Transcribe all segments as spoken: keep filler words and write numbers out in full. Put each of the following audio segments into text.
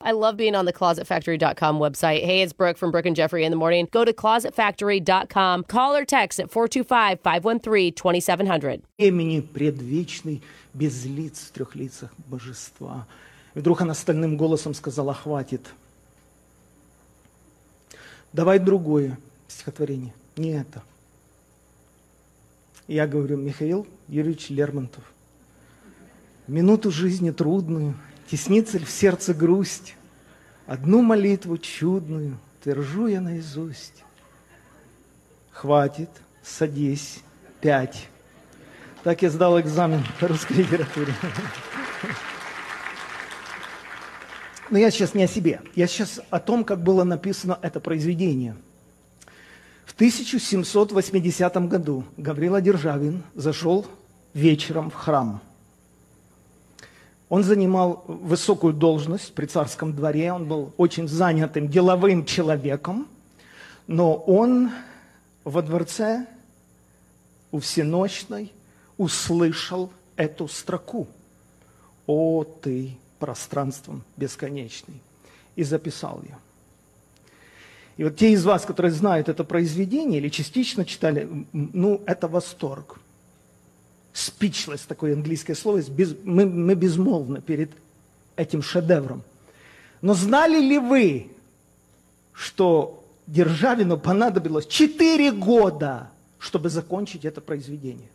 I love being on the closet factory dot com website. Hey, it's Brooke from Brooke and Jeffrey in the morning. Go to closet factory dot com. Call or text at four two five, five one three, two seven zero zero. Имени предвечный, без лиц в трех лицах божества. И вдруг она стальным голосом сказала: хватит. Давай другое стихотворение, не это. Я говорю: Михаил Юрьевич Лермонтов, минуту жизни трудную, теснится ли в сердце грусть, одну молитву чудную твержу я наизусть. Хватит, садись, пять. Так я сдал экзамен по русской литературе. Но я сейчас не о себе. Я сейчас о том, как было написано это произведение. В тысяча семьсот восьмидесятом году Гаврила Державин зашел вечером в храм. Он занимал высокую должность при царском дворе, он был очень занятым деловым человеком, но он во дворце у всенощной услышал эту строку: «О ты, пространством бесконечный», и записал ее. И вот те из вас, которые знают это произведение или частично читали, ну, это восторг. Speechless, такое английское слово, без, мы, мы безмолвны перед этим шедевром. Но знали ли вы, что Державину понадобилось четыре года, чтобы закончить это произведение?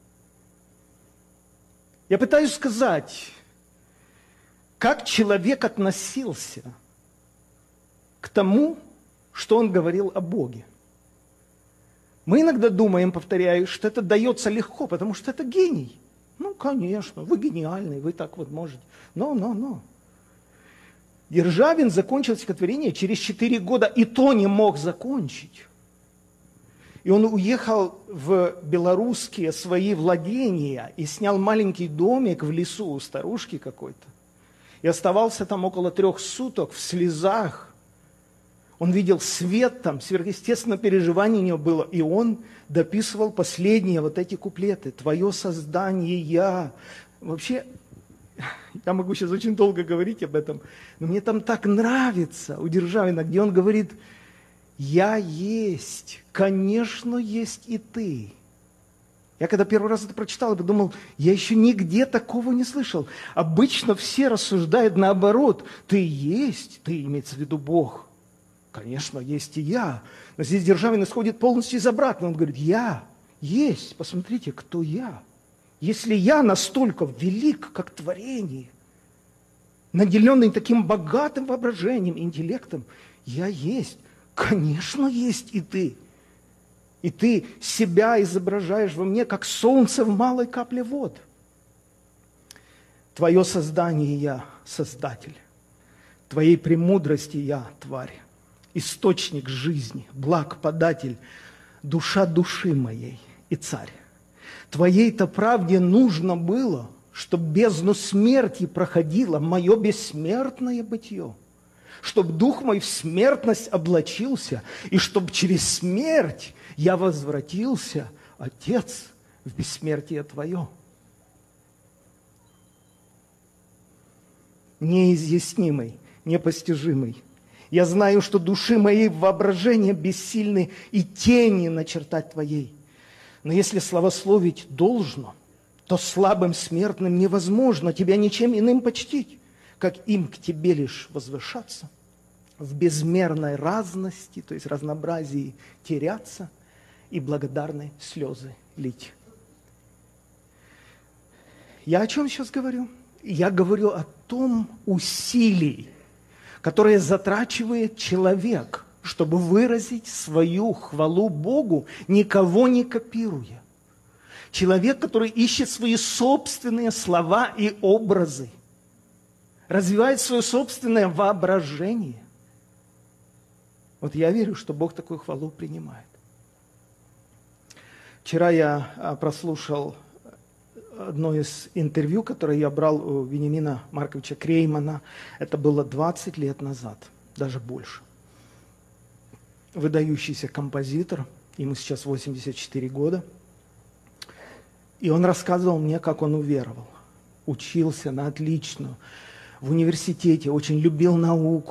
Я пытаюсь сказать, как человек относился к тому, что он говорил о Боге. Мы иногда думаем, повторяю, что это дается легко, потому что это гений. Ну, конечно, вы гениальный, вы так вот можете. Но, но, но. Державин закончил стихотворение через четыре года, и то не мог закончить. И он уехал в белорусские свои владения и снял маленький домик в лесу у старушки какой-то. И оставался там около трех суток в слезах. Он видел свет там, сверхъестественное переживание у него было. И он дописывал последние вот эти куплеты. «Твое создание я». Вообще, я могу сейчас очень долго говорить об этом, но мне там так нравится у Державина, где он говорит: «Я есть, конечно, есть и ты». Я когда первый раз это прочитал, я подумал, я еще нигде такого не слышал. Обычно все рассуждают наоборот. Ты есть, ты, имеется в виду Бог. Конечно, есть и я. Но здесь Державин исходит полностью из обратного. Он говорит: я есть, посмотрите, кто я. Если я настолько велик, как творение, наделенный таким богатым воображением, интеллектом, я есть. Конечно, есть и ты. И ты себя изображаешь во мне, как солнце в малой капле вод. Твое создание я создатель. Твоей премудрости я тварь. Источник жизни, благ податель, душа души моей и царь. Твоей-то правде нужно было, чтоб бездну смерти проходило мое бессмертное бытие, чтоб дух мой в смертность облачился, и чтоб через смерть я возвратился, Отец, в бессмертие Твое. Неизъяснимый, непостижимый. Я знаю, что души моей воображения бессильны и тени начертать Твоей. Но если славословить должно, то слабым смертным невозможно Тебя ничем иным почтить, как им к Тебе лишь возвышаться, в безмерной разности, то есть разнообразии теряться и благодарные слезы лить. Я о чем сейчас говорю? Я говорю о том усилии, которое затрачивает человек, чтобы выразить свою хвалу Богу, никого не копируя. Человек, который ищет свои собственные слова и образы, развивает свое собственное воображение. Вот я верю, что Бог такую хвалу принимает. Вчера я прослушал одно из интервью, которое я брал у Вениамина Марковича Креймана. Это было двадцать лет назад, даже больше. Выдающийся композитор, ему сейчас восемьдесят четыре года. И он рассказывал мне, как он уверовал. Учился на отличную, в университете, очень любил науку,